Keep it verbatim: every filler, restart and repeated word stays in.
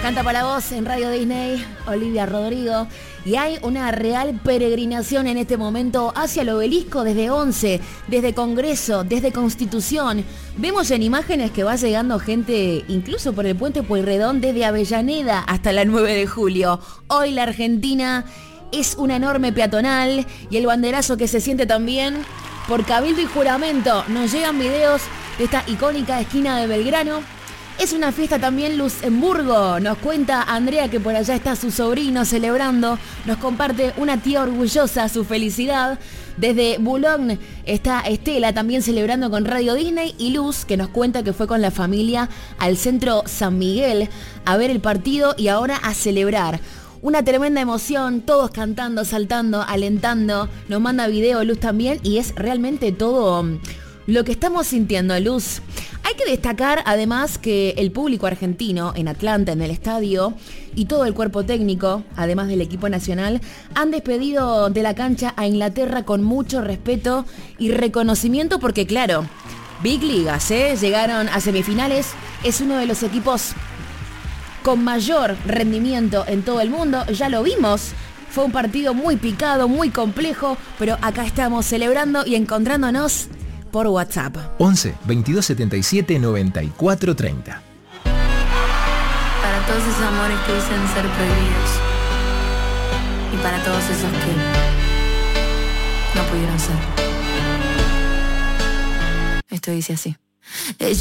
Canta para vos en Radio Disney, Olivia Rodrigo. Y hay una real peregrinación en este momento hacia el obelisco desde once, desde Congreso, desde Constitución. Vemos en imágenes que va llegando gente incluso por el puente Pueyrredón desde Avellaneda hasta la nueve de julio. Hoy la Argentina es una enorme peatonal y el banderazo que se siente también por Cabildo y Juramento. Nos llegan videos de esta icónica esquina de Belgrano. Es una fiesta también Luxemburgo. Nos cuenta Andrea que por allá está su sobrino celebrando. Nos comparte una tía orgullosa su felicidad. Desde Boulogne está Estela también celebrando con Radio Disney. Y Luz que nos cuenta que fue con la familia al centro San Miguel a ver el partido y ahora a celebrar. Una tremenda emoción, todos cantando, saltando, alentando. Nos manda video Luz también y es realmente todo lo que estamos sintiendo, Luz. Hay que destacar además que el público argentino en Atlanta, en el estadio, y todo el cuerpo técnico, además del equipo nacional, han despedido de la cancha a Inglaterra con mucho respeto y reconocimiento porque, claro, Big Ligas, ¿eh? Llegaron a semifinales, es uno de los equipos con mayor rendimiento en todo el mundo, ya lo vimos. Fue un partido muy picado, muy complejo, pero acá estamos celebrando y encontrándonos por WhatsApp. once, veintidós setenta y siete, noventa y cuatro treinta. Para todos esos amores que dicen ser prohibidos. Y para todos esos que no pudieron ser. Esto dice así. Ella